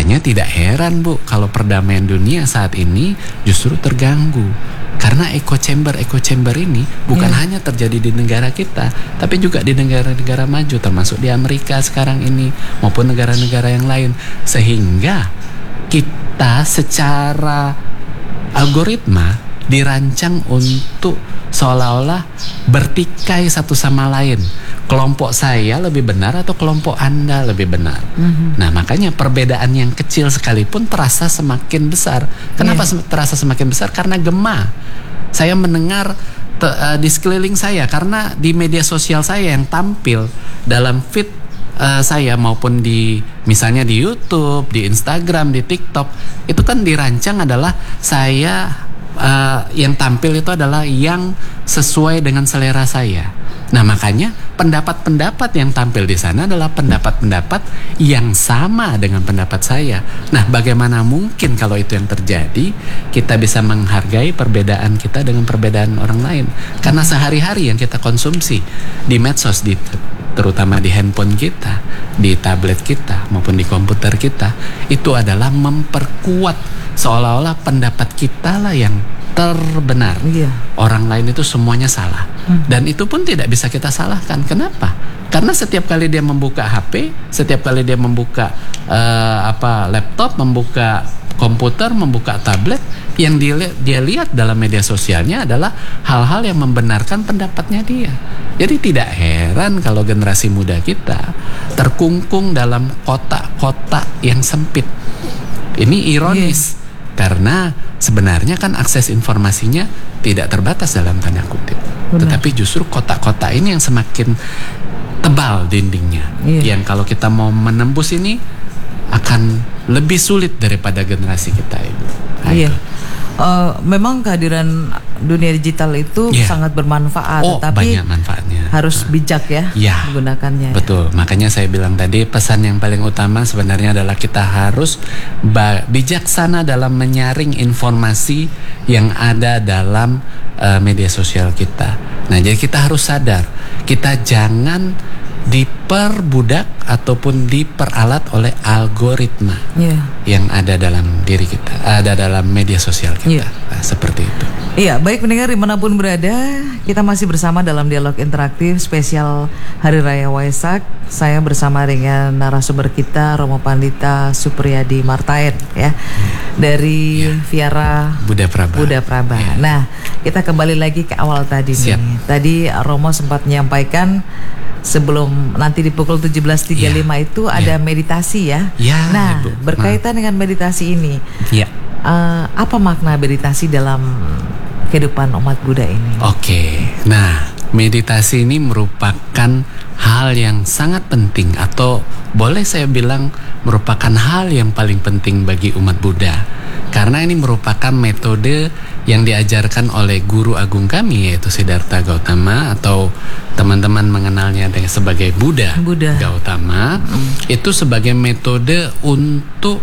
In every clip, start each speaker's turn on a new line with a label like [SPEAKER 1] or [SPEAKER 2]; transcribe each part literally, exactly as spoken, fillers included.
[SPEAKER 1] Makanya tidak heran Bu kalau perdamaian dunia saat ini justru terganggu. Karena echo chamber echo chamber ini bukan yeah. hanya terjadi di negara kita, tapi juga di negara-negara maju, termasuk di Amerika sekarang ini maupun negara-negara yang lain. Sehingga kita secara algoritma dirancang untuk seolah-olah bertikai satu sama lain. Kelompok saya lebih benar atau kelompok Anda lebih benar. Mm-hmm. Nah, makanya perbedaan yang kecil sekalipun terasa semakin besar. Kenapa yeah. terasa semakin besar? Karena gema. Saya mendengar te, uh, di sekeliling saya, karena di media sosial saya yang tampil dalam feed uh, saya maupun di misalnya di YouTube, di Instagram, di TikTok, itu kan dirancang adalah saya Uh, yang tampil itu adalah yang sesuai dengan selera saya. Nah, makanya pendapat-pendapat yang tampil di sana adalah pendapat-pendapat yang sama dengan pendapat saya. Nah, bagaimana mungkin kalau itu yang terjadi, kita bisa menghargai perbedaan kita dengan perbedaan orang lain? Karena sehari-hari yang kita konsumsi di medsos, di terutama di handphone kita, di tablet kita maupun di komputer kita, itu adalah memperkuat seolah-olah pendapat kita lah yang terbenar. Iya. Orang lain itu semuanya salah. Hmm. Dan itu pun tidak bisa kita salahkan. Kenapa? Karena setiap kali dia membuka H P, setiap kali dia membuka uh, apa laptop, membuka komputer, membuka tablet, yang dia, dia lihat dalam media sosialnya adalah hal-hal yang membenarkan pendapatnya dia. Jadi tidak heran kalau generasi muda kita terkungkung dalam kotak-kotak yang sempit. Ini ironis. Yeah. Karena sebenarnya kan akses informasinya tidak terbatas dalam tanda kutip. Benar. Tetapi justru kotak-kotak ini yang semakin tebal dindingnya. Yeah. Yang kalau kita mau menembus ini akan lebih sulit daripada generasi kita itu. Nah,
[SPEAKER 2] iya. Uh, memang kehadiran dunia digital itu yeah. sangat bermanfaat,
[SPEAKER 1] oh,
[SPEAKER 2] tapi
[SPEAKER 1] banyak manfaatnya.
[SPEAKER 2] Harus
[SPEAKER 1] nah.
[SPEAKER 2] bijak ya
[SPEAKER 1] yeah.
[SPEAKER 2] menggunakannya.
[SPEAKER 1] Betul. Ya. Makanya saya bilang tadi pesan yang paling utama sebenarnya adalah kita harus ba- bijaksana dalam menyaring informasi yang ada dalam uh, media sosial kita. Nah, jadi kita harus sadar, kita jangan diperbudak ataupun diperalat oleh algoritma yeah. yang ada dalam diri kita, ada dalam media sosial kita. Yeah. Nah, seperti itu.
[SPEAKER 2] Iya, baik pendengar dimanapun berada, kita masih bersama dalam dialog interaktif spesial Hari Raya Waisak. Saya bersama dengan narasumber kita Romo Pandita Supriyadi Martain ya, dari yeah. Viara
[SPEAKER 1] Buddha Praba.
[SPEAKER 2] Buddha Praba. Yeah. Nah, kita kembali lagi ke awal tadi
[SPEAKER 1] Siap.
[SPEAKER 2] nih. Tadi Romo sempat menyampaikan sebelum nanti di pukul tujuh belas tiga puluh lima ya, itu ada ya. meditasi ya.
[SPEAKER 1] ya
[SPEAKER 2] nah,
[SPEAKER 1] Ibu.
[SPEAKER 2] berkaitan nah. dengan meditasi ini,
[SPEAKER 1] ya.
[SPEAKER 2] uh, apa makna meditasi dalam kehidupan umat Buddha ini?
[SPEAKER 1] Oke, nah meditasi ini merupakan hal yang sangat penting, atau boleh saya bilang merupakan hal yang paling penting bagi umat Buddha. Karena ini merupakan metode yang diajarkan oleh guru agung kami, yaitu Siddhartha Gautama, atau teman-teman mengenalnya dengan sebagai Buddha,
[SPEAKER 2] Buddha.
[SPEAKER 1] Gautama. Mm. Itu sebagai metode untuk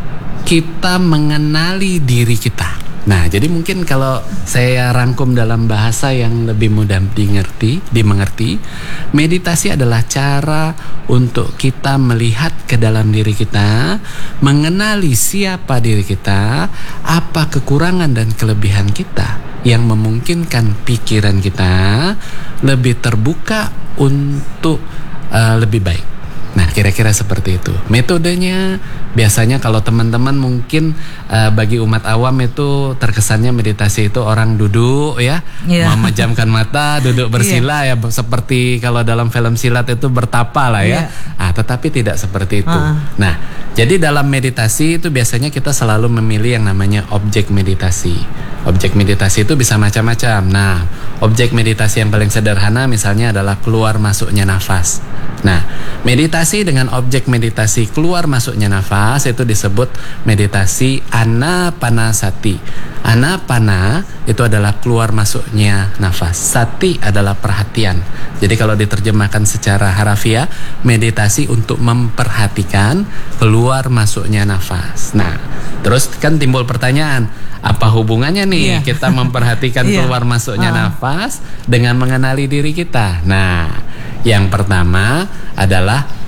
[SPEAKER 1] kita mengenali diri kita. Nah, jadi mungkin kalau saya rangkum dalam bahasa yang lebih mudah dimengerti, dimengerti, meditasi adalah cara untuk kita melihat ke dalam diri kita, mengenali siapa diri kita, apa kekurangan dan kelebihan kita yang memungkinkan pikiran kita lebih terbuka untuk uh, lebih baik. Nah, kira-kira seperti itu. Metodenya biasanya kalau teman-teman mungkin uh, bagi umat awam itu terkesannya meditasi itu orang duduk ya, yeah. memejamkan mata, duduk bersila yeah. ya, seperti kalau dalam film silat itu bertapa lah ya. Yeah. Ah, tetapi tidak seperti itu. Uh. Nah, jadi dalam meditasi itu biasanya kita selalu memilih yang namanya objek meditasi. Objek meditasi itu bisa macam-macam. Nah, objek meditasi yang paling sederhana misalnya adalah keluar masuknya nafas. Nah, meditasi dengan objek meditasi keluar masuknya nafas itu disebut meditasi anapanasati. Anapana itu adalah keluar masuknya nafas. Sati adalah perhatian. Jadi kalau diterjemahkan secara harafiah, meditasi untuk memperhatikan keluar masuknya nafas. Nah, terus kan timbul pertanyaan, apa hubungannya nih yeah. kita memperhatikan yeah. keluar masuknya uh. nafas dengan mengenali diri kita? Nah, yang pertama adalah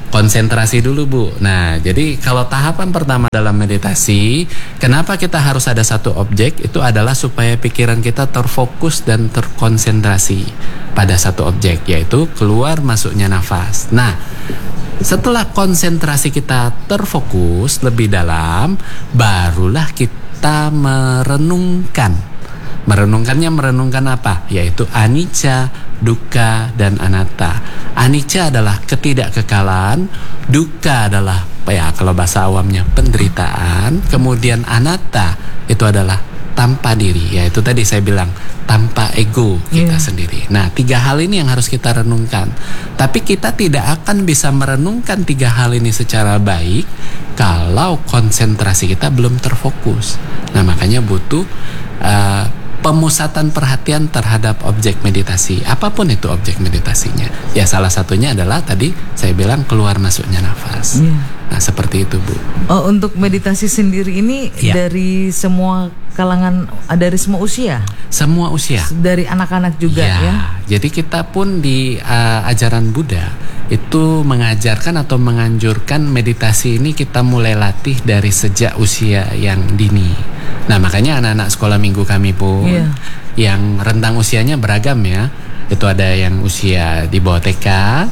[SPEAKER 1] konsentrasi dulu Bu. Nah, jadi kalau tahapan pertama dalam meditasi, kenapa kita harus ada satu objek? Itu adalah supaya pikiran kita terfokus dan terkonsentrasi pada satu objek, yaitu keluar masuknya nafas. Nah, setelah konsentrasi kita terfokus lebih dalam, barulah kita merenungkan. Merenungkannya merenungkan apa? Yaitu anicca, dukkha, dan anatta. Anicca adalah ketidakkekalan, dukkha adalah ya kalau bahasa awamnya penderitaan, kemudian anatta itu adalah tanpa diri, yaitu tadi saya bilang tanpa ego kita yeah. sendiri. Nah, tiga hal ini yang harus kita renungkan. Tapi kita tidak akan bisa merenungkan tiga hal ini secara baik kalau konsentrasi kita belum terfokus. Nah, makanya butuh uh, pemusatan perhatian terhadap objek meditasi, apapun itu objek meditasinya. Ya salah satunya adalah tadi saya bilang keluar masuknya nafas. Yeah. Nah seperti itu Bu.
[SPEAKER 2] Oh, untuk meditasi sendiri ini yeah. dari semua kalangan, dari semua usia?
[SPEAKER 1] Semua usia.
[SPEAKER 2] Dari anak-anak juga ya. ya?
[SPEAKER 1] Jadi kita pun di uh, ajaran Buddha itu mengajarkan atau menganjurkan meditasi ini kita mulai latih dari sejak usia yang dini. Nah makanya anak-anak sekolah minggu kami pun yeah. yang rentang usianya beragam ya. Itu ada yang usia di bawah T K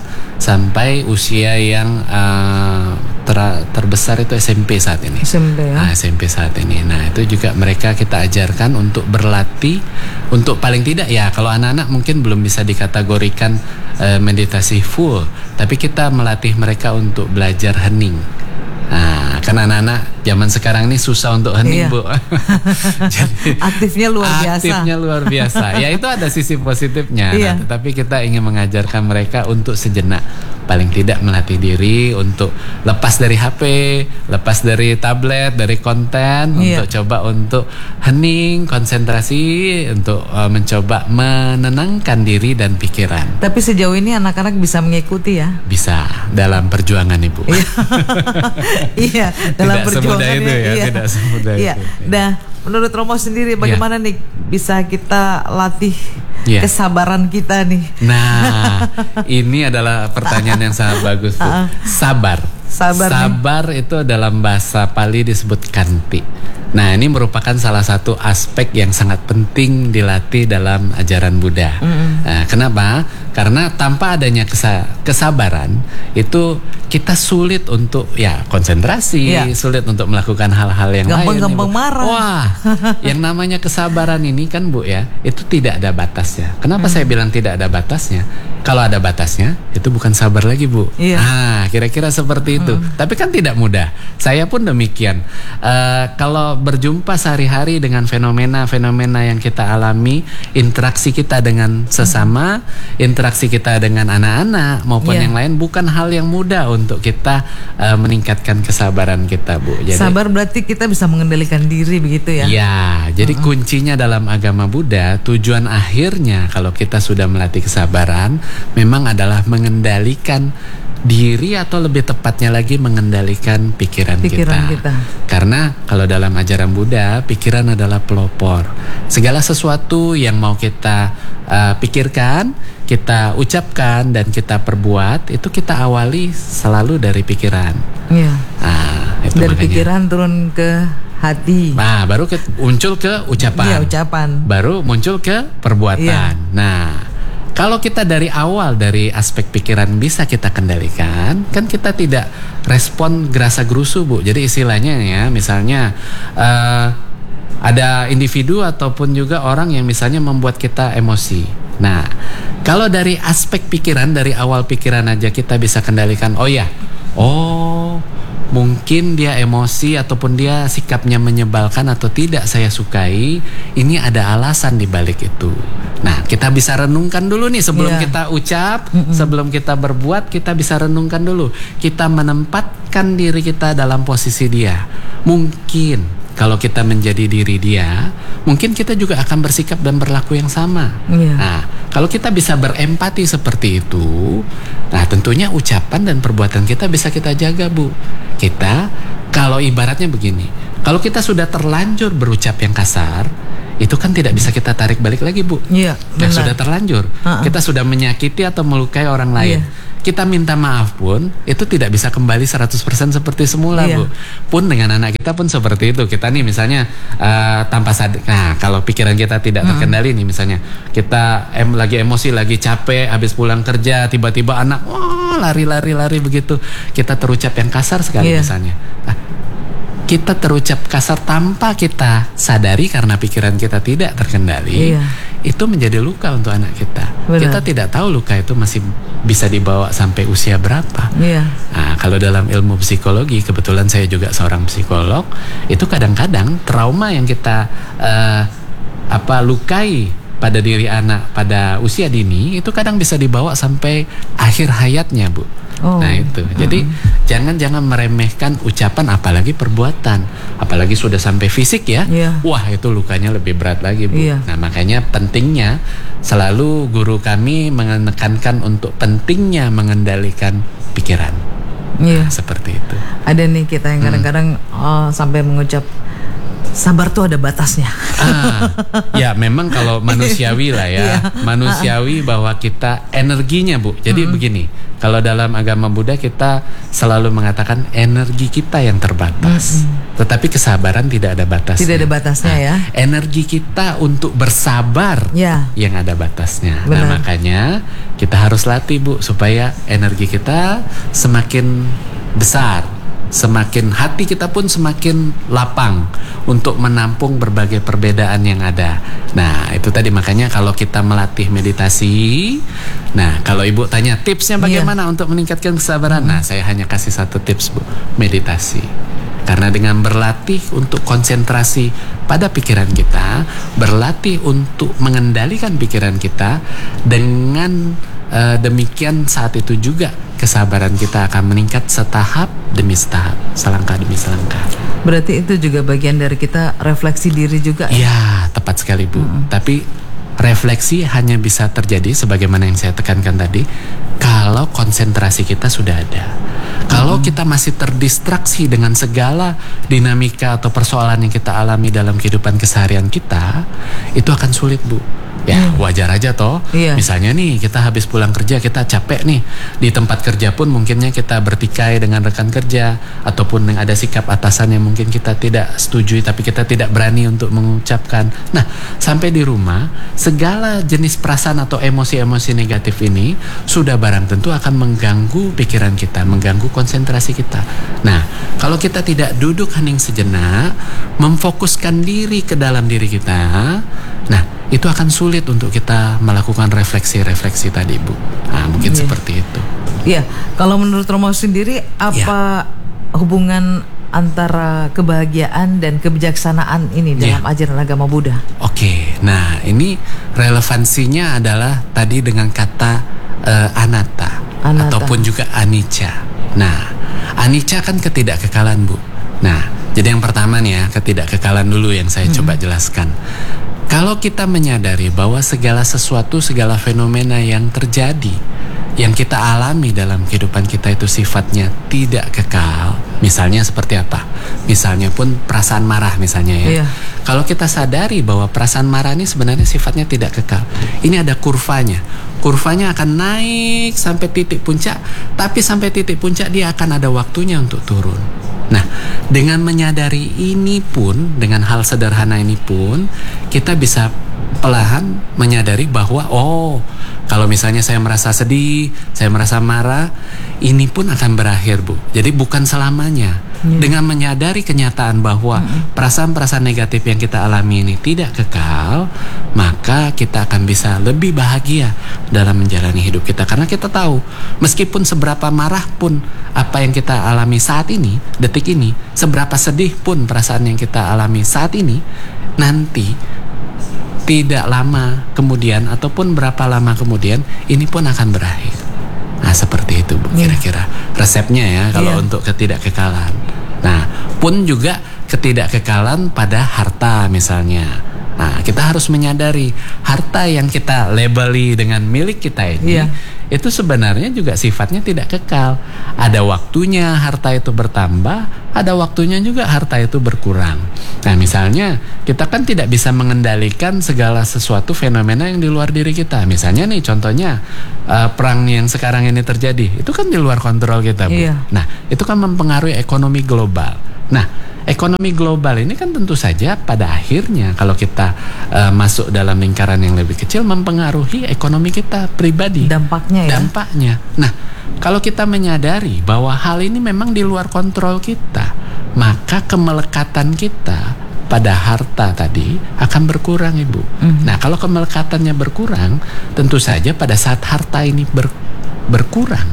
[SPEAKER 1] sampai usia yang uh, ter terbesar itu S M P saat ini.
[SPEAKER 2] S M P ya.
[SPEAKER 1] Nah, S M P saat ini. Nah itu juga mereka kita ajarkan untuk berlatih, untuk paling tidak ya kalau anak-anak mungkin belum bisa dikategorikan uh, meditasi full, tapi kita melatih mereka untuk belajar hening. Nah, karena anak-anak zaman sekarang ini susah untuk hening, iya. Bu. Jadi,
[SPEAKER 2] aktifnya luar biasa.
[SPEAKER 1] Aktifnya luar biasa. Ya itu ada sisi positifnya. Iya. Nah, tetapi kita ingin mengajarkan mereka untuk sejenak, paling tidak melatih diri untuk lepas dari H P, lepas dari tablet, dari konten, iya. untuk coba untuk hening, konsentrasi, untuk uh, mencoba menenangkan diri dan pikiran.
[SPEAKER 2] Tapi sejauh ini anak-anak bisa mengikuti ya?
[SPEAKER 1] Bisa dalam perjuangan Ibu.
[SPEAKER 2] Iya, dalam
[SPEAKER 1] tidak
[SPEAKER 2] perjuangan
[SPEAKER 1] semudah itu ya,
[SPEAKER 2] iya.
[SPEAKER 1] tidak semudah
[SPEAKER 2] iya.
[SPEAKER 1] itu.
[SPEAKER 2] Nah, menurut Romo sendiri bagaimana yeah. nih bisa kita latih yeah. kesabaran kita nih?
[SPEAKER 1] Nah, ini adalah pertanyaan yang sangat bagus Bu. Sabar.
[SPEAKER 2] Sabar,
[SPEAKER 1] Sabar itu dalam bahasa Pali disebut kanti. Nah, ini merupakan salah satu aspek yang sangat penting dilatih dalam ajaran Buddha. Mm-hmm. Nah, kenapa? Karena tanpa adanya kesa- kesabaran itu kita sulit untuk ya konsentrasi, yeah. sulit untuk melakukan hal-hal yang
[SPEAKER 2] gampang,
[SPEAKER 1] lain.
[SPEAKER 2] Gampang marah.
[SPEAKER 1] Wah, yang namanya kesabaran ini kan Bu ya, itu tidak ada batasnya. Kenapa mm. saya bilang tidak ada batasnya? Kalau ada batasnya, itu bukan sabar lagi Bu.
[SPEAKER 2] Yeah.
[SPEAKER 1] Ah, kira-kira seperti itu. Mm. Tapi kan tidak mudah. Saya pun demikian. Uh, kalau berjumpa sehari-hari dengan fenomena-fenomena yang kita alami, interaksi kita dengan sesama, interaksi kita dengan anak-anak maupun yeah. yang lain, bukan hal yang mudah untuk kita uh, meningkatkan kesabaran kita Bu.
[SPEAKER 2] Jadi, sabar berarti kita bisa mengendalikan diri begitu ya?
[SPEAKER 1] Ya, jadi uh-uh. kuncinya dalam agama Buddha, tujuan akhirnya kalau kita sudah melatih kesabaran, memang adalah mengendalikan diri atau lebih tepatnya lagi mengendalikan pikiran,
[SPEAKER 2] pikiran
[SPEAKER 1] kita.
[SPEAKER 2] kita.
[SPEAKER 1] Karena kalau dalam ajaran Buddha, pikiran adalah pelopor. Segala sesuatu yang mau kita uh, pikirkan, kita ucapkan dan kita perbuat, itu kita awali selalu dari pikiran.
[SPEAKER 2] Iya.
[SPEAKER 1] Nah, itu
[SPEAKER 2] dari
[SPEAKER 1] makanya.
[SPEAKER 2] Pikiran turun ke hati.
[SPEAKER 1] Nah, baru ke, muncul ke ucapan.
[SPEAKER 2] Iya, ucapan.
[SPEAKER 1] Baru muncul ke perbuatan. Iya. Nah, kalau kita dari awal dari aspek pikiran bisa kita kendalikan, kan kita tidak respon gerasa gerusu Bu. Jadi istilahnya ya, misalnya uh, ada individu ataupun juga orang yang misalnya membuat kita emosi. Nah, kalau dari aspek pikiran, dari awal pikiran aja kita bisa kendalikan. Oh ya, oh mungkin dia emosi ataupun dia sikapnya menyebalkan atau tidak saya sukai, ini ada alasan di balik itu. Nah, kita bisa renungkan dulu nih sebelum yeah. kita ucap, mm-mm. sebelum kita berbuat, kita bisa renungkan dulu. Kita menempatkan diri kita dalam posisi dia. Mungkin kalau kita menjadi diri dia, mungkin kita juga akan bersikap dan berlaku yang sama. Yeah. Nah, kalau kita bisa berempati seperti itu, nah tentunya ucapan dan perbuatan kita bisa kita jaga Bu. Kita kalau ibaratnya begini, kalau kita sudah terlanjur berucap yang kasar, itu kan tidak bisa kita tarik balik lagi Bu.
[SPEAKER 2] Iya,
[SPEAKER 1] nah, sudah terlanjur, uh-uh. kita sudah menyakiti atau melukai orang lain. Iya. kita minta maaf pun itu tidak bisa kembali seratus persen seperti semula,
[SPEAKER 2] Iya.
[SPEAKER 1] Bu. Pun dengan anak kita pun seperti itu. Kita nih misalnya uh, tanpa sadar, nah kalau pikiran kita tidak terkendali nih, misalnya kita em lagi emosi, lagi capek, habis pulang kerja, tiba-tiba anak wah lari-lari-lari begitu, kita terucap yang kasar sekali
[SPEAKER 2] Iya.
[SPEAKER 1] misalnya. Nah, kita terucap kasar tanpa kita sadari karena pikiran kita tidak terkendali.
[SPEAKER 2] Iya.
[SPEAKER 1] Itu menjadi luka untuk anak kita.
[SPEAKER 2] Benar.
[SPEAKER 1] Kita tidak tahu luka itu masih bisa dibawa sampai usia berapa.
[SPEAKER 2] Iya.
[SPEAKER 1] Nah, kalau dalam ilmu psikologi, kebetulan saya juga seorang psikolog, itu kadang-kadang trauma yang kita uh, apa lukai pada diri anak pada usia dini itu kadang bisa dibawa sampai akhir hayatnya, Bu.
[SPEAKER 2] Oh.
[SPEAKER 1] Nah itu, jadi jangan-jangan meremehkan ucapan apalagi perbuatan, apalagi sudah sampai fisik ya.
[SPEAKER 2] Iya.
[SPEAKER 1] Wah itu lukanya lebih berat lagi, Bu.
[SPEAKER 2] Iya.
[SPEAKER 1] Nah makanya pentingnya selalu guru kami menekankan untuk pentingnya mengendalikan pikiran.
[SPEAKER 2] Iya.
[SPEAKER 1] Nah, seperti itu.
[SPEAKER 2] Ada nih kita yang kadang-kadang oh, sampai mengucap sabar tuh ada batasnya.
[SPEAKER 1] Ah, ya memang kalau manusiawi lah ya,
[SPEAKER 2] Iya.
[SPEAKER 1] manusiawi bahwa kita energinya, Bu. Jadi begini, kalau dalam agama Buddha kita selalu mengatakan energi kita yang terbatas, tetapi kesabaran tidak ada batasnya.
[SPEAKER 2] Tidak ada batasnya ya.
[SPEAKER 1] Energi kita untuk bersabar
[SPEAKER 2] Ya.
[SPEAKER 1] yang ada batasnya.
[SPEAKER 2] Benar.
[SPEAKER 1] Nah makanya kita harus latih, Bu, supaya energi kita semakin besar, semakin hati kita pun semakin lapang untuk menampung berbagai perbedaan yang ada. Nah itu tadi makanya kalau kita melatih meditasi, nah kalau Ibu tanya tipsnya bagaimana
[SPEAKER 2] Iya.
[SPEAKER 1] untuk meningkatkan kesabaran, nah saya hanya kasih satu tips, Bu, meditasi. Karena dengan berlatih untuk konsentrasi pada pikiran kita, berlatih untuk mengendalikan pikiran kita, dengan uh, demikian saat itu juga kesabaran kita akan meningkat setahap demi setahap, selangkah demi selangkah.
[SPEAKER 2] Berarti itu juga bagian dari kita refleksi diri juga ya.
[SPEAKER 1] Ya, tepat sekali, Bu. Tapi refleksi hanya bisa terjadi sebagaimana yang saya tekankan tadi kalau konsentrasi kita sudah ada. Kalau kita masih terdistraksi dengan segala dinamika atau persoalan yang kita alami dalam kehidupan keseharian kita, itu akan sulit, Bu. Ya wajar aja toh.
[SPEAKER 2] Iya.
[SPEAKER 1] Misalnya nih kita habis pulang kerja, kita capek nih. Di tempat kerja pun mungkinnya kita bertikai dengan rekan kerja, ataupun yang ada sikap atasan yang mungkin kita tidak setujui tapi kita tidak berani untuk mengucapkan. Nah sampai di rumah, segala jenis perasaan atau emosi-emosi negatif ini sudah barang tentu akan mengganggu pikiran kita, mengganggu konsentrasi kita. Nah kalau kita tidak duduk hening sejenak, memfokuskan diri ke dalam diri kita, nah itu akan sulit untuk kita melakukan refleksi-refleksi tadi, Bu. Nah, mungkin
[SPEAKER 2] Iya.
[SPEAKER 1] seperti itu.
[SPEAKER 2] Iya, kalau menurut Romo sendiri apa hubungan antara kebahagiaan dan kebijaksanaan ini dalam
[SPEAKER 1] Iya.
[SPEAKER 2] ajaran agama Buddha?
[SPEAKER 1] Oke, nah ini relevansinya adalah tadi dengan kata eh, anatta,
[SPEAKER 2] Anatta.
[SPEAKER 1] ataupun juga anicca. Nah, anicca kan ketidakkekalan, Bu. Nah, jadi yang pertama nih ya, ketidakkekalan dulu yang saya coba jelaskan. Kalau kita menyadari bahwa segala sesuatu, segala fenomena yang terjadi, yang kita alami dalam kehidupan kita itu sifatnya tidak kekal. Misalnya seperti apa? Misalnya pun perasaan marah misalnya ya.
[SPEAKER 2] Iya.
[SPEAKER 1] Kalau kita sadari bahwa perasaan marah ini sebenarnya sifatnya tidak kekal. Ini ada kurvanya. Kurvanya akan naik sampai titik puncak, tapi sampai titik puncak dia akan ada waktunya untuk turun. Nah, dengan menyadari ini pun, dengan hal sederhana ini pun, kita bisa perlahan menyadari bahwa oh, kalau misalnya saya merasa sedih, saya merasa marah, ini pun akan berakhir, Bu. Jadi bukan selamanya. Hmm. Dengan menyadari kenyataan bahwa hmm. perasaan-perasaan negatif yang kita alami ini tidak kekal, maka kita akan bisa lebih bahagia dalam menjalani hidup kita. Karena kita tahu, meskipun seberapa marah pun apa yang kita alami saat ini, detik ini, seberapa sedih pun perasaan yang kita alami saat ini, nanti tidak lama kemudian ataupun berapa lama kemudian ini pun akan berakhir. Nah seperti itu, Bu, kira-kira resepnya ya kalau
[SPEAKER 2] Iya.
[SPEAKER 1] untuk ketidakkekalan. Nah pun juga ketidakkekalan pada harta misalnya. Nah kita harus menyadari harta yang kita labeli dengan milik kita ini,
[SPEAKER 2] Iya.
[SPEAKER 1] itu sebenarnya juga sifatnya tidak kekal. Ada waktunya harta itu bertambah, ada waktunya juga harta itu berkurang. Nah misalnya kita kan tidak bisa mengendalikan segala sesuatu fenomena yang di luar diri kita. Misalnya nih contohnya uh, perang yang sekarang ini terjadi, itu kan di luar kontrol kita, Bu.
[SPEAKER 2] Iya.
[SPEAKER 1] Nah itu kan mempengaruhi ekonomi global. Nah ekonomi global ini kan tentu saja pada akhirnya kalau kita uh, masuk dalam lingkaran yang lebih kecil mempengaruhi ekonomi kita pribadi.
[SPEAKER 2] Dampaknya ya.
[SPEAKER 1] Dampaknya. Nah, kalau kita menyadari bahwa hal ini memang di luar kontrol kita, maka kemelekatan kita pada harta tadi akan berkurang, Ibu. Mm-hmm. Nah, kalau kemelekatannya berkurang, tentu saja pada saat harta ini ber, berkurang,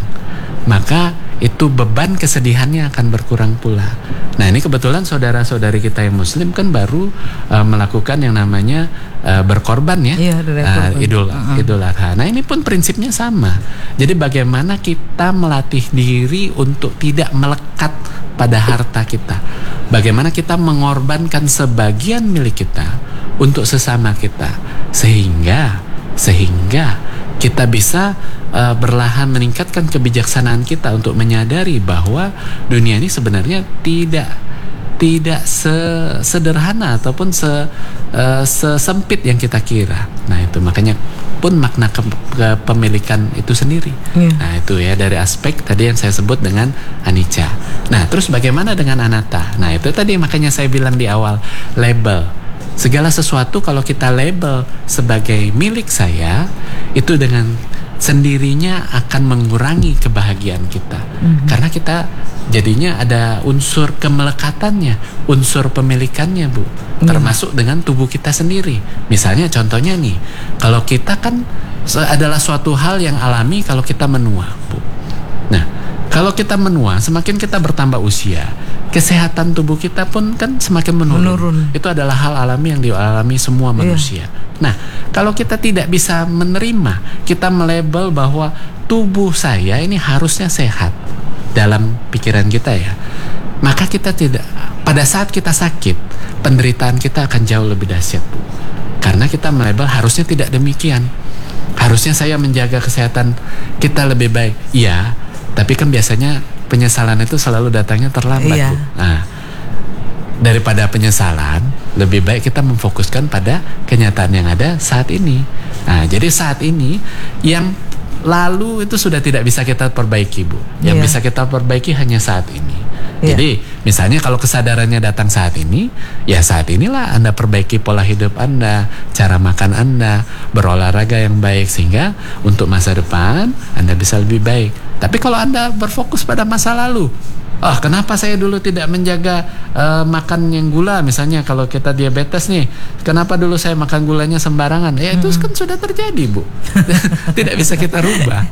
[SPEAKER 1] maka itu beban kesedihannya akan berkurang pula. Nah ini kebetulan saudara-saudari kita yang muslim kan baru uh, melakukan yang namanya uh, berkorban ya,
[SPEAKER 2] iya,
[SPEAKER 1] uh, idul uh-huh. idul adha. Nah ini pun prinsipnya sama. Jadi bagaimana kita melatih diri untuk tidak melekat pada harta kita. Bagaimana kita mengorbankan sebagian milik kita untuk sesama kita, sehingga sehingga kita bisa uh, berlahan meningkatkan kebijaksanaan kita untuk menyadari bahwa dunia ini sebenarnya tidak tidak sesederhana ataupun se, uh, sesempit yang kita kira. Nah itu makanya pun makna ke, kepemilikan itu sendiri. Yeah. Nah itu ya dari aspek tadi yang saya sebut dengan anicca. Nah terus bagaimana dengan anatta? Nah itu tadi makanya saya bilang di awal label. Segala sesuatu kalau kita label sebagai milik saya, itu dengan sendirinya akan mengurangi kebahagiaan kita. Mm-hmm. Karena kita jadinya ada unsur kemelekatannya, unsur pemilikannya, Bu. Mm-hmm. Termasuk dengan tubuh kita sendiri. Misalnya contohnya nih, kalau kita kan adalah suatu hal yang alami kalau kita menua, Bu. Nah, kalau kita menua, semakin kita bertambah usia, kesehatan tubuh kita pun kan semakin menurun. menurun. Itu adalah hal alami yang dialami semua manusia. Yeah. Nah, kalau kita tidak bisa menerima, kita melabel bahwa tubuh saya ini harusnya sehat dalam pikiran kita ya, maka kita tidak, pada saat kita sakit, penderitaan kita akan jauh lebih dahsyat, Bu. Karena kita melabel harusnya tidak demikian. Harusnya saya menjaga kesehatan kita lebih baik. Iya, tapi kan biasanya penyesalan itu selalu datangnya terlambat, iya. Bu. Nah, daripada penyesalan, lebih baik kita memfokuskan pada kenyataan yang ada saat ini. Nah, jadi saat ini yang lalu itu sudah tidak bisa kita perbaiki, Bu. Yang iya. bisa kita perbaiki hanya saat ini. Iya. Jadi, misalnya kalau kesadarannya datang saat ini, ya saat inilah Anda perbaiki pola hidup Anda, cara makan Anda, berolahraga yang baik sehingga untuk masa depan Anda bisa lebih baik. Tapi kalau Anda berfokus pada masa lalu, oh kenapa saya dulu tidak menjaga uh, makan yang gula, misalnya kalau kita diabetes nih, kenapa dulu saya makan gulanya sembarangan? Ya itu hmm. kan sudah terjadi, Bu. Tidak bisa kita rubah.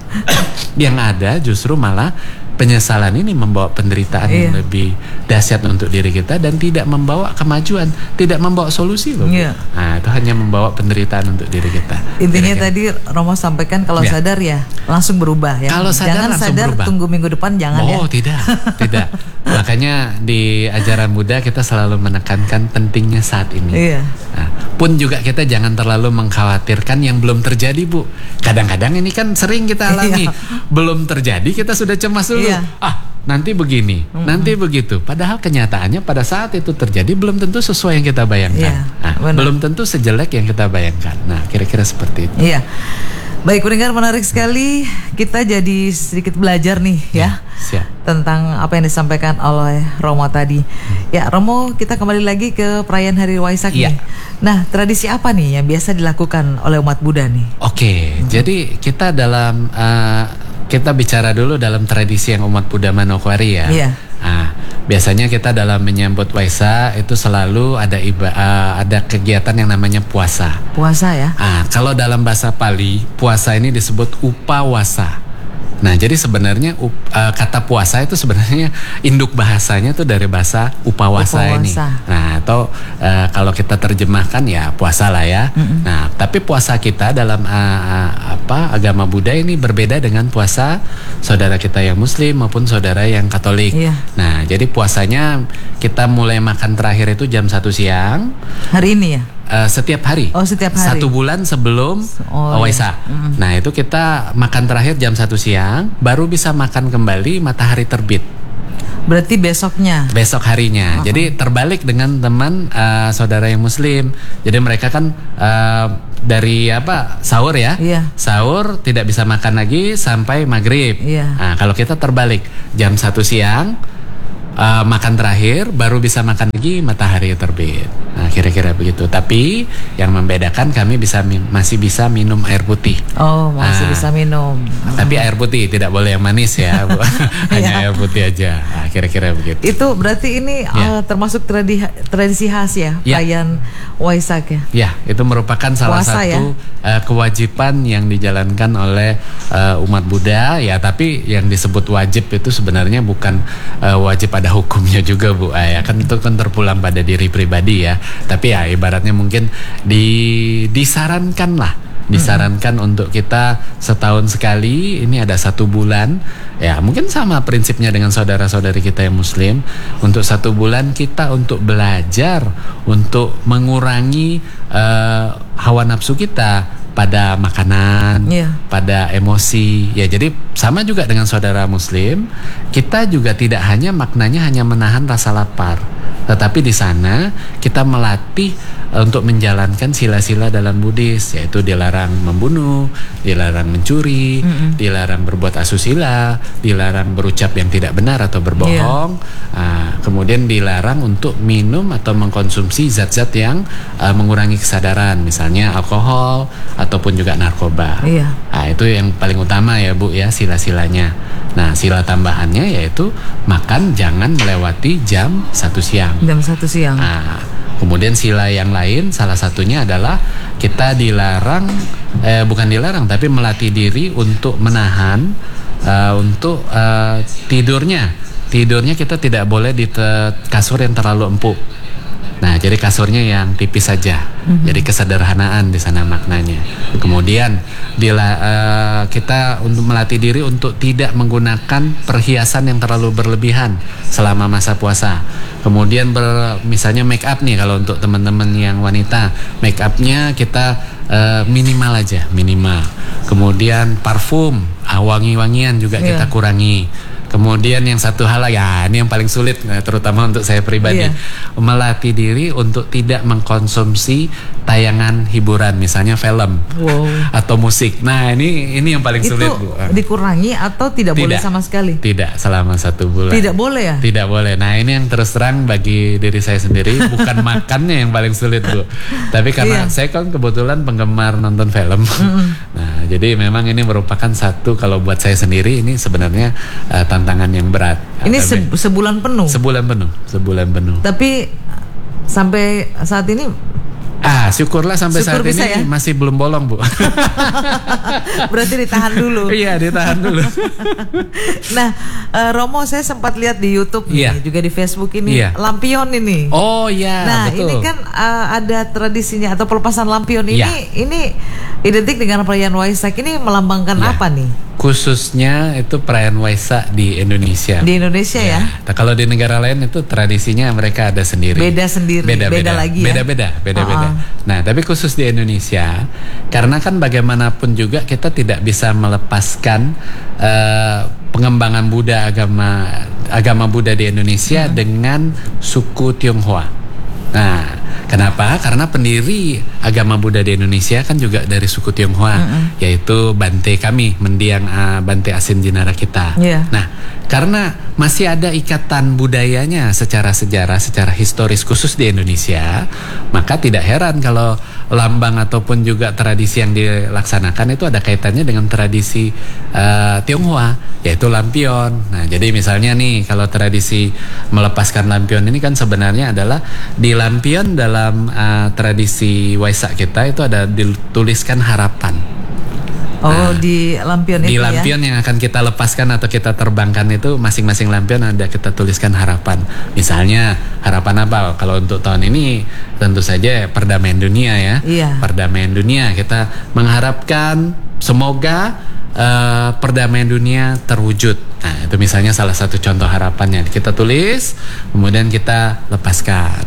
[SPEAKER 1] Yang ada justru malah penyesalan ini membawa penderitaan iya. yang lebih dahsyat untuk diri kita dan tidak membawa kemajuan, tidak membawa solusi loh. Iya. Nah, itu hanya membawa penderitaan untuk diri kita.
[SPEAKER 2] Intinya kira-kira. Tadi Romo sampaikan kalau ya. sadar ya langsung berubah ya.
[SPEAKER 1] Kalau sadar
[SPEAKER 2] jangan
[SPEAKER 1] langsung
[SPEAKER 2] sadar
[SPEAKER 1] berubah.
[SPEAKER 2] Tunggu minggu depan jangan
[SPEAKER 1] oh,
[SPEAKER 2] ya.
[SPEAKER 1] Oh tidak, tidak. Makanya di ajaran Buddha kita selalu menekankan pentingnya saat ini. Iya. Nah, pun juga kita jangan terlalu mengkhawatirkan yang belum terjadi, Bu. Kadang-kadang ini kan sering kita alami. Iya. Belum terjadi kita sudah cemas dulu. Iya. Ah, nanti begini, mm-hmm. nanti begitu. Padahal kenyataannya pada saat itu terjadi belum tentu sesuai yang kita bayangkan. Iya, nah, belum tentu sejelek yang kita bayangkan. Nah, kira-kira seperti itu.
[SPEAKER 2] Iya. Baik, pendengar, menarik sekali. Kita jadi sedikit belajar nih ya, ya siap. Tentang apa yang disampaikan oleh Romo tadi. Hmm. Ya, Romo, kita kembali lagi ke perayaan Hari Waisak ya. nih. Nah, tradisi apa nih yang biasa dilakukan oleh umat Buddha nih?
[SPEAKER 1] Oke, hmm. jadi kita dalam uh, kita bicara dulu dalam tradisi yang umat Buddha Manokwari ya. Iya. Nah, biasanya kita dalam menyambut Waisak itu selalu ada iba, uh, ada kegiatan yang namanya puasa.
[SPEAKER 2] Puasa ya?
[SPEAKER 1] Ah, kalau dalam bahasa Pali, puasa ini disebut upawasa. Nah, jadi sebenarnya uh, kata puasa itu sebenarnya induk bahasanya tuh dari bahasa upawasa, upawasa. ini. Nah, atau uh, kalau kita terjemahkan ya puasa lah ya. Mm-hmm. Nah, tapi puasa kita dalam uh, apa agama Buddha ini berbeda dengan puasa saudara kita yang Muslim maupun saudara yang Katolik. Iya. Nah, jadi puasanya kita mulai makan terakhir itu jam satu siang.
[SPEAKER 2] Hari ini ya?
[SPEAKER 1] uh, setiap hari.
[SPEAKER 2] Oh, setiap hari.
[SPEAKER 1] Satu bulan sebelum
[SPEAKER 2] Oh,
[SPEAKER 1] Waisak.
[SPEAKER 2] iya. Mm.
[SPEAKER 1] Nah, itu kita makan terakhir jam satu siang, baru bisa makan kembali matahari terbit.
[SPEAKER 2] Berarti besoknya.
[SPEAKER 1] Besok harinya. Uh-uh. Jadi terbalik dengan teman uh, saudara yang muslim. Jadi mereka kan uh, dari apa sahur ya.
[SPEAKER 2] Iya.
[SPEAKER 1] Sahur tidak bisa makan lagi sampai maghrib.
[SPEAKER 2] Iya.
[SPEAKER 1] Nah, kalau kita terbalik jam satu siang uh, makan terakhir, baru bisa makan lagi matahari terbit. Nah, kira-kira begitu. Tapi yang membedakan kami bisa masih bisa minum air putih.
[SPEAKER 2] Oh, masih
[SPEAKER 1] nah,
[SPEAKER 2] bisa minum.
[SPEAKER 1] Tapi air putih, tidak boleh yang manis ya, Bu. Hanya air putih aja. Nah, kira-kira begitu.
[SPEAKER 2] Itu berarti ini
[SPEAKER 1] ya.
[SPEAKER 2] uh, termasuk tradi tradisi khas ya,
[SPEAKER 1] ya.
[SPEAKER 2] perayaan Waisak ya.
[SPEAKER 1] Ya, itu merupakan salah
[SPEAKER 2] Puasa,
[SPEAKER 1] satu
[SPEAKER 2] ya?
[SPEAKER 1] uh, kewajiban yang dijalankan oleh uh, umat Buddha ya. Tapi yang disebut wajib itu sebenarnya bukan uh, wajib pada hukumnya juga, Bu. Uh, ya kan itu kan terpulang pada diri pribadi ya. Tapi ya ibaratnya mungkin di disarankan lah. Disarankan hmm. untuk kita setahun sekali, ini ada satu bulan. Ya mungkin sama prinsipnya dengan saudara-saudari kita yang muslim. Untuk satu bulan kita untuk belajar, untuk mengurangi uh, hawa nafsu kita pada makanan, yeah. pada emosi. Ya jadi sama juga dengan saudara muslim, kita juga tidak hanya maknanya hanya menahan rasa lapar, tetapi di sana kita melatih untuk menjalankan sila-sila dalam Buddhis, yaitu dilarang membunuh, dilarang mencuri, mm-hmm. dilarang berbuat asusila, dilarang berucap yang tidak benar atau berbohong, yeah. uh, kemudian dilarang untuk minum atau mengkonsumsi zat-zat yang uh, mengurangi kesadaran, misalnya alkohol ataupun juga narkoba.
[SPEAKER 2] Yeah.
[SPEAKER 1] Nah, itu yang paling utama ya, Bu ya, sila-silanya. Nah, sila tambahannya yaitu makan jangan melewati jam satu siang.
[SPEAKER 2] Jam satu siang.
[SPEAKER 1] Nah, kemudian sila yang lain salah satunya adalah kita dilarang, eh, bukan dilarang tapi melatih diri untuk menahan uh, untuk uh, tidurnya. Tidurnya kita tidak boleh di te- kasur yang terlalu empuk. Nah, jadi kasurnya yang tipis saja. Mm-hmm. Jadi kesederhanaan di sana maknanya. Kemudian dila, uh, kita untuk melatih diri untuk tidak menggunakan perhiasan yang terlalu berlebihan selama masa puasa. Kemudian ber, misalnya make up nih, kalau untuk teman-teman yang wanita, make upnya kita uh, minimal aja, minimal. Kemudian parfum, wangi-wangian juga yeah. kita kurangi. Kemudian yang satu hal ya, ini yang paling sulit terutama untuk saya pribadi, iya. melatih diri untuk tidak mengkonsumsi tayangan hiburan, misalnya film wow. atau musik. Nah ini ini yang paling
[SPEAKER 2] itu
[SPEAKER 1] sulit, Bu.
[SPEAKER 2] Dikurangi atau tidak, tidak boleh sama sekali?
[SPEAKER 1] Tidak, selama satu bulan.
[SPEAKER 2] Tidak boleh ya?
[SPEAKER 1] Tidak boleh. Nah ini yang terus terang bagi diri saya sendiri, bukan makannya yang paling sulit, Bu. Tapi karena iya. saya kan kebetulan penggemar nonton film. Mm-hmm. Nah jadi memang ini merupakan satu, kalau buat saya sendiri ini sebenarnya uh, tantangan yang berat.
[SPEAKER 2] Ini se- sebulan penuh.
[SPEAKER 1] Sebulan penuh, sebulan penuh.
[SPEAKER 2] Tapi sampai saat ini
[SPEAKER 1] ah, syukurlah sampai
[SPEAKER 2] syukur
[SPEAKER 1] saat ini ya? Masih belum bolong, Bu.
[SPEAKER 2] Berarti ditahan dulu.
[SPEAKER 1] Iya, ditahan dulu.
[SPEAKER 2] Nah, uh, Romo, saya sempat lihat di YouTube nih, yeah. juga di Facebook ini, yeah. lampion ini.
[SPEAKER 1] Oh iya,
[SPEAKER 2] nah,
[SPEAKER 1] betul.
[SPEAKER 2] ini kan uh, ada tradisinya atau pelepasan lampion ini,
[SPEAKER 1] yeah.
[SPEAKER 2] ini identik dengan perayaan Waisak. Ini melambangkan yeah. apa nih?
[SPEAKER 1] Khususnya itu perayaan Waisak di Indonesia.
[SPEAKER 2] Di Indonesia ya. ya.
[SPEAKER 1] Kalau di negara lain itu tradisinya mereka ada sendiri.
[SPEAKER 2] Beda sendiri. Beda,
[SPEAKER 1] beda,
[SPEAKER 2] beda lagi ya.
[SPEAKER 1] Beda-beda, beda-beda.
[SPEAKER 2] Uh-uh.
[SPEAKER 1] Nah, tapi khusus di Indonesia, karena kan bagaimanapun juga kita tidak bisa melepaskan uh, pengembangan Buddha, agama agama Buddha di Indonesia hmm. dengan suku Tionghoa. Nah, kenapa? Karena pendiri agama Buddha di Indonesia kan juga dari suku Tionghoa, mm-hmm. yaitu Bante kami, mendiang uh, Bante Asin Jinara kita. Yeah. Nah, karena masih ada ikatan budayanya secara sejarah, secara historis khusus di Indonesia, maka tidak heran kalau lambang ataupun juga tradisi yang dilaksanakan itu ada kaitannya dengan tradisi uh, Tionghoa, yaitu lampion. Nah, jadi misalnya nih, kalau tradisi melepaskan lampion ini kan sebenarnya adalah di lampion dalam uh, tradisi Waisak kita itu ada dituliskan harapan.
[SPEAKER 2] Oh, nah, di lampion
[SPEAKER 1] di
[SPEAKER 2] itu
[SPEAKER 1] lampion
[SPEAKER 2] ya?
[SPEAKER 1] Yang akan kita lepaskan atau kita terbangkan itu masing-masing lampion ada kita tuliskan harapan. Misalnya harapan apa? Kalau untuk tahun ini tentu saja perdamaian dunia ya.
[SPEAKER 2] Iya.
[SPEAKER 1] Perdamaian dunia, kita mengharapkan semoga uh, perdamaian dunia terwujud. Nah, itu misalnya salah satu contoh harapannya. Kita tulis, kemudian kita lepaskan. Nah,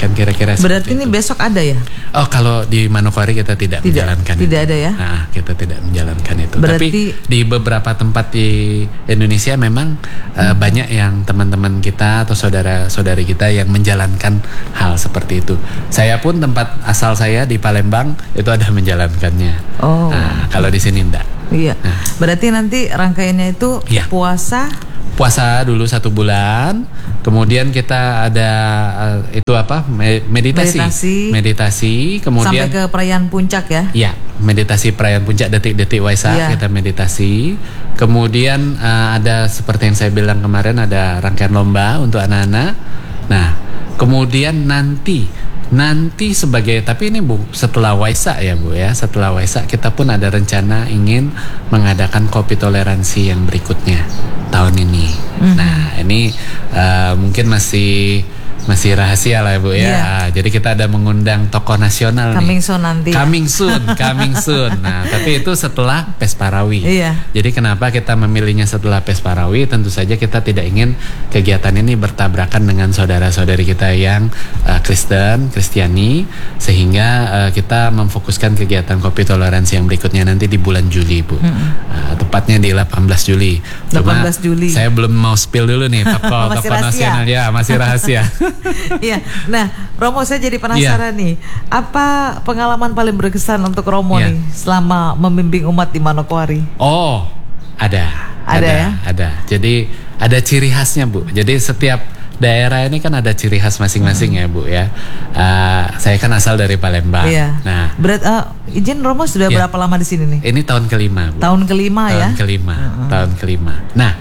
[SPEAKER 1] menjalankan kira-kira.
[SPEAKER 2] Berarti ini
[SPEAKER 1] itu.
[SPEAKER 2] besok ada ya?
[SPEAKER 1] Oh, kalau di Manokwari kita tidak,
[SPEAKER 2] Tidak,
[SPEAKER 1] menjalankan.
[SPEAKER 2] tidak
[SPEAKER 1] itu.
[SPEAKER 2] ada ya?
[SPEAKER 1] Nah, kita tidak menjalankan itu.
[SPEAKER 2] Berarti,
[SPEAKER 1] Tapi di beberapa tempat di Indonesia memang hmm. uh, banyak yang teman-teman kita atau saudara-saudari kita yang menjalankan hal seperti itu. Saya pun tempat asal saya di Palembang itu ada menjalankannya.
[SPEAKER 2] Oh.
[SPEAKER 1] Nah, kalau di sini enggak.
[SPEAKER 2] Iya. Nah. Berarti nanti rangkaiannya itu ya. puasa.
[SPEAKER 1] Puasa dulu satu bulan, kemudian kita ada uh, itu apa meditasi,
[SPEAKER 2] meditasi,
[SPEAKER 1] meditasi, kemudian
[SPEAKER 2] sampai ke perayaan puncak ya?
[SPEAKER 1] Iya, meditasi perayaan puncak detik-detik Waisak ya. Kita meditasi, kemudian uh, ada seperti yang saya bilang kemarin ada rangkaian lomba untuk anak-anak. Nah, kemudian nanti Nanti sebagai, tapi ini Bu, setelah Waisak ya Bu ya, setelah Waisak kita pun ada rencana ingin mengadakan kopi toleransi yang berikutnya tahun ini. Mm-hmm. Nah ini uh, mungkin masih masih rahasia lah Bu ya. Yeah. Nah, jadi kita ada mengundang tokoh nasional
[SPEAKER 2] coming
[SPEAKER 1] nih.
[SPEAKER 2] soon nanti.
[SPEAKER 1] Coming soon, coming soon. Nah tapi itu setelah Pesparawi.
[SPEAKER 2] Iya.
[SPEAKER 1] Jadi kenapa kita memilihnya setelah Pesparawi? Tentu saja kita tidak ingin kegiatan ini bertabrakan dengan saudara-saudari kita yang uh, Kristen, Kristiani, sehingga uh, kita memfokuskan kegiatan kopi toleransi yang berikutnya nanti di bulan Juli Bu. Mm-hmm. uh, tepatnya di delapan belas Juli.
[SPEAKER 2] delapan belas Juli.
[SPEAKER 1] Saya belum mau spill dulu nih tokoh tokoh nasional ya, masih rahasia.
[SPEAKER 2] Iya. Nah, Romo saya jadi penasaran yeah. nih. Apa pengalaman paling berkesan untuk Romo yeah. nih selama membimbing umat di Manokwari?
[SPEAKER 1] Oh, ada.
[SPEAKER 2] Ada, ada ya?
[SPEAKER 1] Ada. Jadi ada ciri khasnya Bu. Jadi setiap daerah ini kan ada ciri khas masing-masing hmm. ya Bu ya. Uh, saya kan asal dari Palembang.
[SPEAKER 2] Iya.
[SPEAKER 1] Nah,
[SPEAKER 2] berat uh, izin Romo sudah yeah. berapa lama di sini nih?
[SPEAKER 1] Ini tahun kelima Bu.
[SPEAKER 2] Tahun kelima
[SPEAKER 1] tahun
[SPEAKER 2] ya?
[SPEAKER 1] Tahun kelima.
[SPEAKER 2] Uh-huh.
[SPEAKER 1] Tahun kelima. Nah.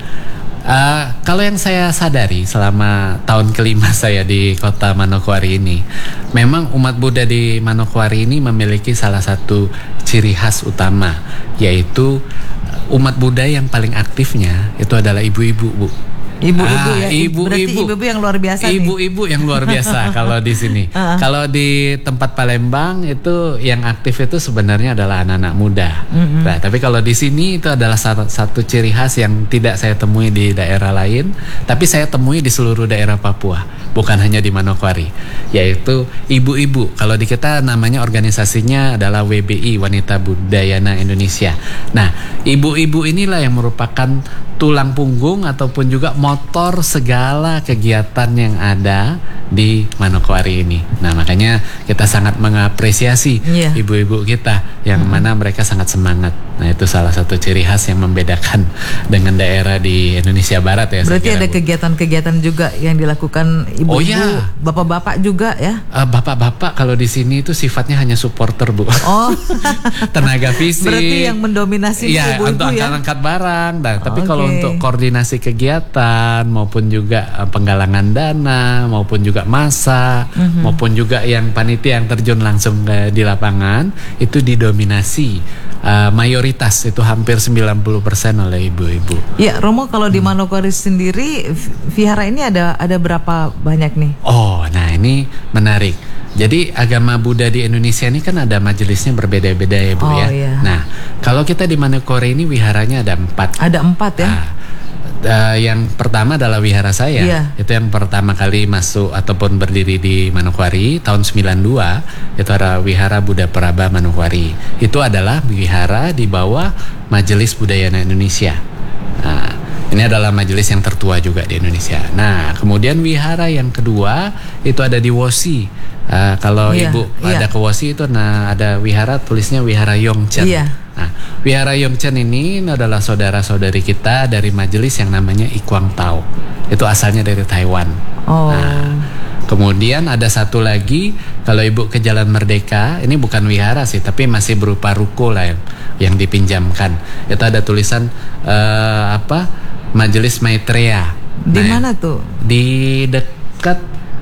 [SPEAKER 1] Uh, kalau yang saya sadari selama tahun kelima saya di kota Manokwari ini, memang umat Buddha di Manokwari ini memiliki salah satu ciri khas utama, yaitu umat Buddha yang paling aktifnya itu adalah ibu-ibu Bu.
[SPEAKER 2] Ibu-ibu ah, ya,
[SPEAKER 1] ibu-ibu.
[SPEAKER 2] Berarti ibu-ibu yang luar biasa nih.
[SPEAKER 1] Ibu-ibu yang luar biasa kalau di sini. Uh-huh. Kalau di tempat Palembang itu yang aktif itu sebenarnya adalah anak-anak muda. Uh-huh. Nah, tapi kalau di sini itu adalah satu, satu ciri khas yang tidak saya temui di daerah lain, tapi saya temui di seluruh daerah Papua, bukan hanya di Manokwari, yaitu ibu-ibu. Kalau di kita namanya organisasinya adalah W B I, Wanita Budayana Indonesia. Nah, ibu-ibu inilah yang merupakan tulang punggung ataupun juga motor segala kegiatan yang ada di Manokwari ini. Nah makanya kita sangat mengapresiasi yeah. ibu-ibu kita yang hmm. mana mereka sangat semangat. Nah itu salah satu ciri khas yang membedakan dengan daerah di Indonesia Barat ya.
[SPEAKER 2] Berarti ada kegiatan-kegiatan juga yang dilakukan ibu-ibu,
[SPEAKER 1] oh, yeah.
[SPEAKER 2] bapak-bapak juga ya?
[SPEAKER 1] Uh, bapak-bapak kalau di sini itu sifatnya hanya supporter Bu.
[SPEAKER 2] Oh,
[SPEAKER 1] tenaga fisik.
[SPEAKER 2] Berarti yang mendominasi
[SPEAKER 1] ya,
[SPEAKER 2] ibu-ibu
[SPEAKER 1] untuk
[SPEAKER 2] ya?
[SPEAKER 1] angkat-angkat barang. Nah, tapi
[SPEAKER 2] okay.
[SPEAKER 1] kalau untuk koordinasi kegiatan maupun juga uh, penggalangan dana maupun juga massa mm-hmm. maupun juga yang panitia yang terjun langsung ke, di lapangan itu didominasi uh, mayoritas itu hampir sembilan puluh persen oleh ibu-ibu.
[SPEAKER 2] Ya, Romo kalau di Manokwari sendiri vihara ini ada ada berapa banyak nih?
[SPEAKER 1] Oh, nah ini menarik. Jadi agama Buddha di Indonesia ini kan ada majelisnya berbeda-beda ya Bu
[SPEAKER 2] oh,
[SPEAKER 1] ya.
[SPEAKER 2] Iya.
[SPEAKER 1] Nah, kalau kita di Manokwari ini wiharanya ada empat.
[SPEAKER 2] Ada empat ya?
[SPEAKER 1] Nah, Uh, yang pertama adalah wihara saya,
[SPEAKER 2] yeah.
[SPEAKER 1] itu yang pertama kali masuk ataupun berdiri di Manokwari tahun sembilan puluh dua, itu ada Wihara Buddha Praba Manokwari. Itu adalah wihara di bawah Majelis Budayana Indonesia. Nah, ini adalah majelis yang tertua juga di Indonesia. Nah, kemudian wihara yang kedua itu ada di Wosi. Uh, kalau
[SPEAKER 2] yeah,
[SPEAKER 1] ibu
[SPEAKER 2] yeah.
[SPEAKER 1] ada ke Wosi itu, nah ada wihara tulisnya Wihara Yongchen.
[SPEAKER 2] Yeah.
[SPEAKER 1] Nah, Wihara Yongchen ini adalah saudara-saudari kita dari majelis yang namanya Ikwang Tao. Itu asalnya dari Taiwan.
[SPEAKER 2] Oh.
[SPEAKER 1] Nah, kemudian ada satu lagi, kalau ibu ke Jalan Merdeka, ini bukan wihara sih, tapi masih berupa ruko lah yang, yang dipinjamkan. Itu ada tulisan uh, apa? Majelis Maitreya.
[SPEAKER 2] Di
[SPEAKER 1] nah,
[SPEAKER 2] mana tuh?
[SPEAKER 1] Di dekat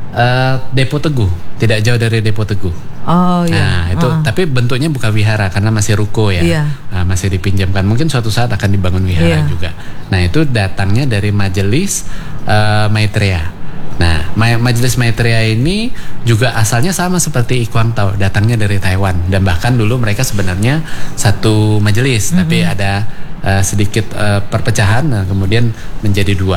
[SPEAKER 1] uh, Depo Teguh, tidak jauh dari Depo Teguh.
[SPEAKER 2] Oh iya.
[SPEAKER 1] Nah itu uh. tapi bentuknya bukan wihara karena masih ruko ya,
[SPEAKER 2] yeah.
[SPEAKER 1] nah, masih dipinjamkan. Mungkin suatu saat akan dibangun wihara yeah. juga. Nah itu datangnya dari majelis uh, Maitreya. Nah ma- majelis Maitreya ini juga asalnya sama seperti Ikwang Tao, datangnya dari Taiwan dan bahkan dulu mereka sebenarnya satu majelis, mm-hmm. tapi ada uh, sedikit uh, perpecahan, nah, kemudian menjadi dua.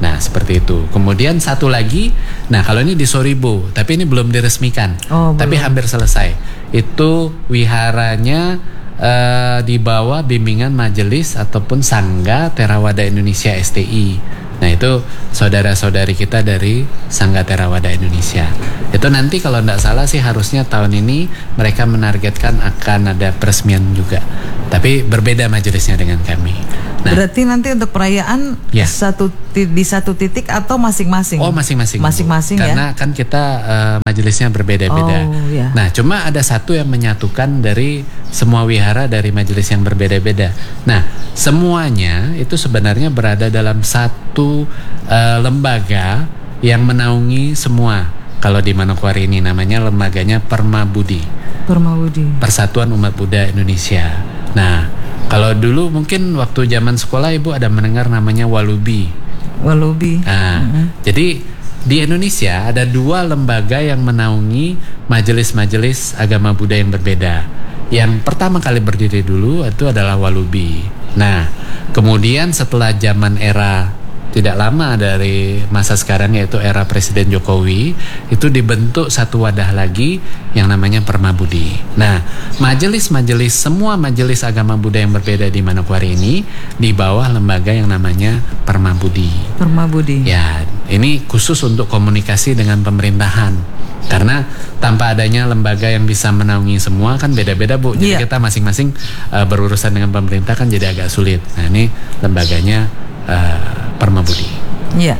[SPEAKER 1] Nah seperti itu. Kemudian satu lagi, nah kalau ini di Soribo, tapi ini belum diresmikan,
[SPEAKER 2] Oh,
[SPEAKER 1] tapi
[SPEAKER 2] belum.
[SPEAKER 1] hampir selesai. Itu wiharanya uh, di bawah bimbingan majelis ataupun Sangga Theravada Indonesia S T I. Nah itu saudara-saudari kita dari Sangga Theravada Indonesia. Itu nanti kalau tidak salah sih harusnya tahun ini mereka menargetkan akan ada peresmian juga. Tapi berbeda majelisnya dengan kami. Nah,
[SPEAKER 2] Berarti nanti untuk perayaan
[SPEAKER 1] Ya.
[SPEAKER 2] satu ti- di satu titik atau masing-masing?
[SPEAKER 1] oh masing-masing. Bu.
[SPEAKER 2] Masing-masing ya.
[SPEAKER 1] Karena kan kita uh, majelisnya berbeda-beda.
[SPEAKER 2] Oh, ya.
[SPEAKER 1] Nah cuma ada satu yang menyatukan dari semua wihara dari majelis yang berbeda-beda. Nah semuanya itu sebenarnya berada dalam satu uh, lembaga yang menaungi semua. Kalau di Manokwari ini namanya lembaganya Permabudi,
[SPEAKER 2] Permabudi.
[SPEAKER 1] Persatuan Umat Buddha Indonesia. Nah kalau dulu mungkin waktu zaman sekolah Ibu ada mendengar namanya Walubi.
[SPEAKER 2] Walubi.
[SPEAKER 1] Nah, jadi di Indonesia ada dua lembaga yang menaungi majelis-majelis agama Buddha yang berbeda. Yang pertama kali berdiri dulu itu adalah Walubi. Nah, kemudian setelah zaman era tidak lama dari masa sekarang yaitu era Presiden Jokowi, itu dibentuk satu wadah lagi yang namanya Permabudi. Nah, majelis-majelis semua majelis agama Buddha yang berbeda di Manokwari ini di bawah lembaga yang namanya Permabudi.
[SPEAKER 2] Permabudi.
[SPEAKER 1] Ya, ini khusus untuk komunikasi dengan pemerintahan. Karena tanpa adanya lembaga yang bisa menaungi semua kan beda-beda Bu. Jadi
[SPEAKER 2] Iya.
[SPEAKER 1] kita masing-masing uh, berurusan dengan pemerintah kan jadi agak sulit. Nah, ini lembaganya uh, Permabudi.
[SPEAKER 2] Iya.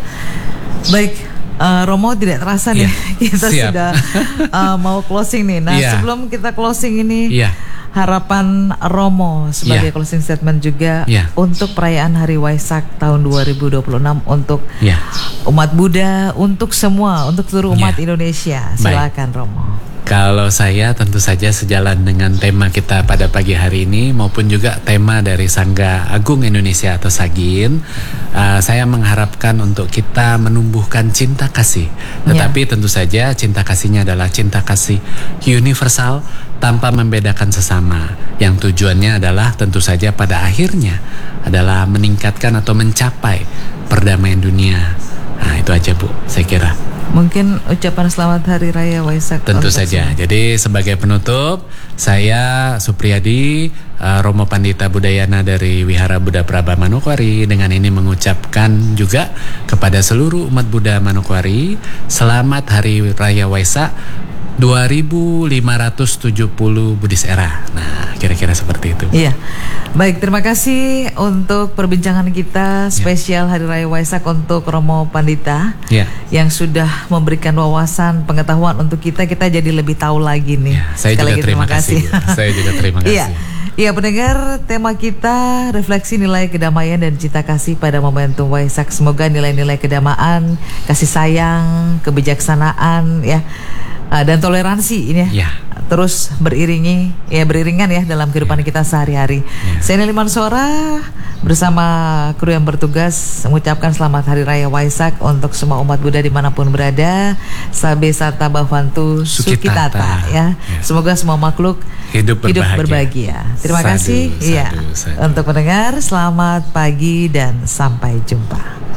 [SPEAKER 2] Baik, uh, Romo tidak terasa nih
[SPEAKER 1] Iya,
[SPEAKER 2] kita
[SPEAKER 1] siap.
[SPEAKER 2] sudah uh, mau closing nih. Nah,
[SPEAKER 1] Iya.
[SPEAKER 2] sebelum kita closing ini,
[SPEAKER 1] Iya.
[SPEAKER 2] harapan Romo sebagai
[SPEAKER 1] Iya.
[SPEAKER 2] closing statement juga
[SPEAKER 1] Iya.
[SPEAKER 2] untuk perayaan Hari Waisak tahun dua ribu dua puluh enam untuk
[SPEAKER 1] Ya.
[SPEAKER 2] umat Buddha, untuk semua, untuk seluruh umat
[SPEAKER 1] Iya.
[SPEAKER 2] Indonesia.
[SPEAKER 1] Baik.
[SPEAKER 2] Silakan Romo.
[SPEAKER 1] Kalau saya tentu saja sejalan dengan tema kita pada pagi hari ini maupun juga tema dari Sangga Agung Indonesia atau Sagin, uh, saya mengharapkan untuk kita menumbuhkan cinta kasih. Tetapi tentu saja cinta kasihnya adalah cinta kasih universal tanpa membedakan sesama. Yang tujuannya adalah tentu saja pada akhirnya adalah meningkatkan atau mencapai perdamaian dunia. Nah itu aja Bu, saya kira.
[SPEAKER 2] Mungkin ucapan selamat Hari Raya Waisak.
[SPEAKER 1] Tentu
[SPEAKER 2] untuk
[SPEAKER 1] saja.
[SPEAKER 2] semua.
[SPEAKER 1] Jadi sebagai penutup, saya Supriyadi, uh, Romo Pandita Budayana dari Wihara Buddha Praba Manokwari dengan ini mengucapkan juga kepada seluruh umat Buddha Manokwari selamat Hari Raya Waisak dua ribu lima ratus tujuh puluh Buddhist Era. Nah, kira-kira seperti itu.
[SPEAKER 2] Iya. Baik, terima kasih untuk perbincangan kita spesial Hari Raya Waisak untuk Romo Pandita
[SPEAKER 1] Ya.
[SPEAKER 2] yang sudah memberikan wawasan pengetahuan untuk kita, kita jadi lebih tahu lagi nih.
[SPEAKER 1] Ya, saya
[SPEAKER 2] Sekali
[SPEAKER 1] juga
[SPEAKER 2] lagi
[SPEAKER 1] terima kasih. Bu. Saya juga terima kasih.
[SPEAKER 2] Iya. Iya, pendengar, tema kita refleksi nilai kedamaian dan cinta kasih pada momentum Waisak. Semoga nilai-nilai kedamaian, kasih sayang, kebijaksanaan ya, uh, dan toleransi ini ya,
[SPEAKER 1] Ya.
[SPEAKER 2] terus beriringi ya beriringan ya dalam kehidupan
[SPEAKER 1] Ya.
[SPEAKER 2] kita sehari-hari.
[SPEAKER 1] Ya.
[SPEAKER 2] Saya Neliman Sora bersama kru yang bertugas mengucapkan selamat Hari Raya Waisak untuk semua umat Buddha dimanapun berada. Sabe Sata Bhavantu
[SPEAKER 1] Sukitata.
[SPEAKER 2] Sukitata ya.
[SPEAKER 1] Ya.
[SPEAKER 2] Semoga semua makhluk
[SPEAKER 1] Hidup berbahagia.
[SPEAKER 2] berbahagia. Terima
[SPEAKER 1] Sadu,
[SPEAKER 2] kasih.
[SPEAKER 1] sadu,
[SPEAKER 2] Iya.
[SPEAKER 1] sadu.
[SPEAKER 2] Untuk pendengar, selamat pagi dan sampai jumpa.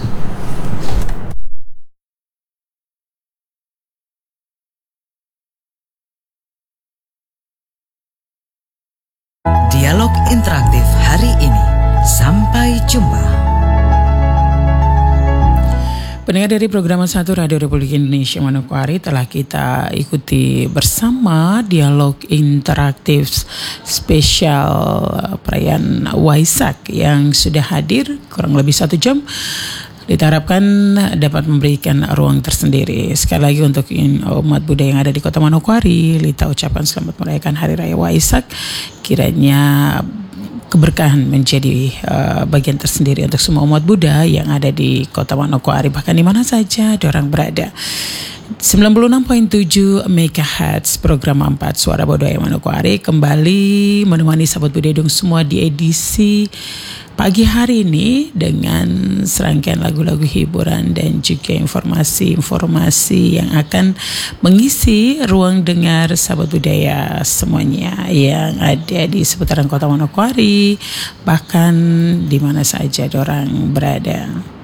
[SPEAKER 3] Dialog interaktif hari ini. Sampai jumpa.
[SPEAKER 4] Pendengar dari program satu Radio Republik Indonesia Manokwari, telah kita ikuti bersama dialog interaktif spesial perayaan Waisak yang sudah hadir kurang lebih satu jam. Kita harapkan dapat memberikan ruang tersendiri. Sekali lagi untuk umat Buddha yang ada di Kota Manokwari, Lita ucapan selamat merayakan Hari Raya Waisak. Kiranya keberkahan menjadi uh, bagian tersendiri untuk semua umat Buddha yang ada di Kota Manokwari, bahkan di mana saja orang berada. sembilan puluh enam koma tujuh megahertz program empat Suara Budaya Manokwari kembali menemani sahabat Buddha Dong semua di edisi pagi hari ini dengan serangkaian lagu-lagu hiburan dan juga informasi-informasi yang akan mengisi ruang dengar sahabat budaya semuanya yang ada di seputaran Kota Manokwari, bahkan di mana saja orang berada.